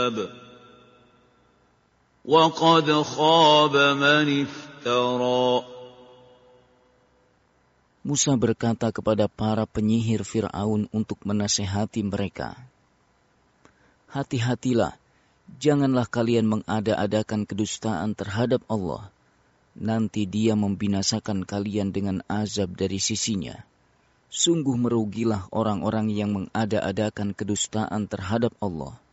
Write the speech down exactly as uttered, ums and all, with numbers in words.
وَقَدْ خَابَ مَنِ افْتَرَى. Musa berkata kepada para penyihir Fir'aun untuk menasehati mereka, hati-hatilah, janganlah kalian mengada-adakan kedustaan terhadap Allah. Nanti Dia membinasakan kalian dengan azab dari sisinya. Sungguh merugilah orang-orang yang mengada-adakan kedustaan terhadap Allah.